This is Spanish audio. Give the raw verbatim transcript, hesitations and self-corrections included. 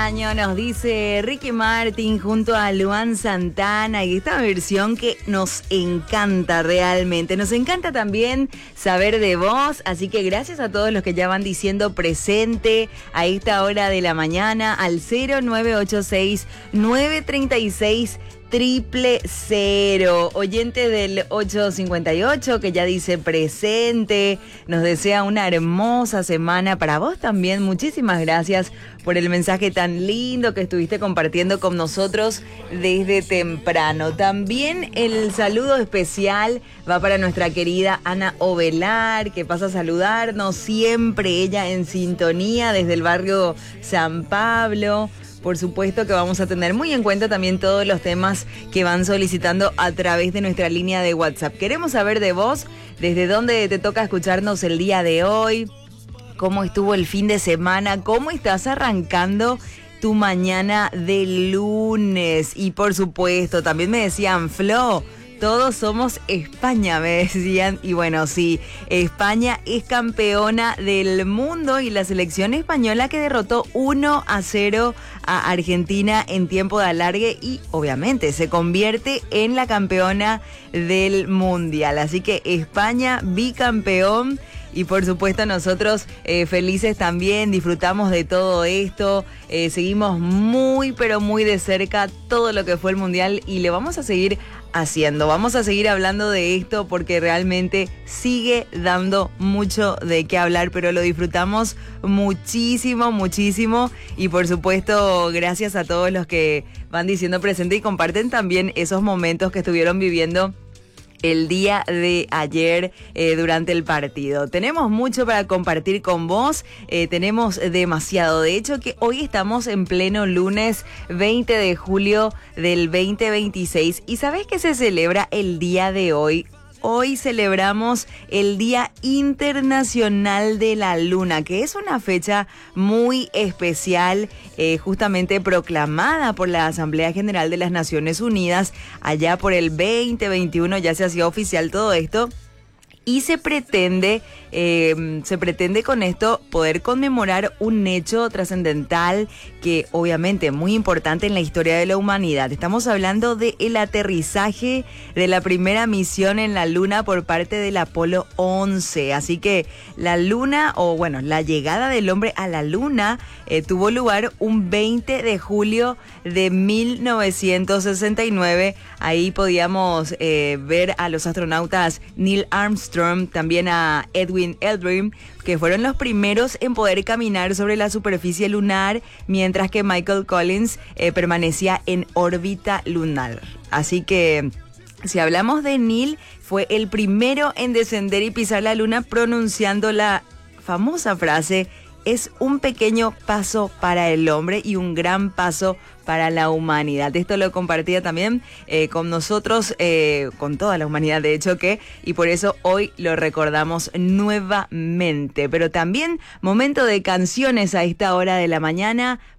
año, nos dice Ricky Martin junto a Luan Santana, y esta versión que nos encanta realmente. Nos encanta también saber de vos, así que gracias a todos los que ya van diciendo presente a esta hora de la mañana al cero nueve ocho seis, nueve tres seis, triple cero. Oyente del ocho cincuenta y ocho que ya dice presente, nos desea una hermosa semana para vos también. Muchísimas gracias por el mensaje tan lindo que estuviste compartiendo con nosotros desde temprano. También el saludo especial va para nuestra querida Ana Ovelar, que pasa a saludarnos siempre, ella en sintonía desde el barrio San Pablo. Por supuesto que vamos a tener muy en cuenta también todos los temas que van solicitando a través de nuestra línea de WhatsApp. Queremos saber de vos, desde dónde te toca escucharnos el día de hoy, cómo estuvo el fin de semana, cómo estás arrancando tu mañana de lunes. Y por supuesto, también me decían, Flo, todos somos España, me decían. Y bueno, sí, España es campeona del mundo y la selección española que derrotó uno a cero a Argentina en tiempo de alargue y obviamente se convierte en la campeona del mundial. Así que España bicampeón. Y por supuesto nosotros eh, felices también, disfrutamos de todo esto, eh, seguimos muy pero muy de cerca todo lo que fue el Mundial y le vamos a seguir haciendo, vamos a seguir hablando de esto porque realmente sigue dando mucho de qué hablar, pero lo disfrutamos muchísimo, muchísimo y por supuesto gracias a todos los que van diciendo presente y comparten también esos momentos que estuvieron viviendo el día de ayer eh, durante el partido. Tenemos mucho para compartir con vos, eh, tenemos demasiado. De hecho que hoy estamos en pleno lunes veinte de julio del veinte veintiséis. ¿Y sabés qué se celebra el día de hoy? Hoy celebramos el Día Internacional de la Luna, que es una fecha muy especial, eh, justamente proclamada por la Asamblea General de las Naciones Unidas. Allá por el veinte veintiuno ya se hacía oficial todo esto. Y se pretende, eh, se pretende con esto poder conmemorar un hecho trascendental que obviamente muy importante en la historia de la humanidad. Estamos hablando del aterrizaje de la primera misión en la Luna por parte del Apolo once. Así que la Luna, o bueno, la llegada del hombre a la Luna eh, tuvo lugar un veinte de julio de mil novecientos sesenta y nueve. Ahí podíamos eh, ver a los astronautas Neil Armstrong, también a Edwin Aldrin, que fueron los primeros en poder caminar sobre la superficie lunar, mientras que Michael Collins eh, permanecía en órbita lunar. Así que si hablamos de Neil, fue el primero en descender y pisar la luna pronunciando la famosa frase: es un pequeño paso para el hombre y un gran paso para la humanidad. Esto lo compartía también eh, con nosotros, eh, con toda la humanidad, de hecho que, y por eso hoy lo recordamos nuevamente. Pero también momento de canciones a esta hora de la mañana.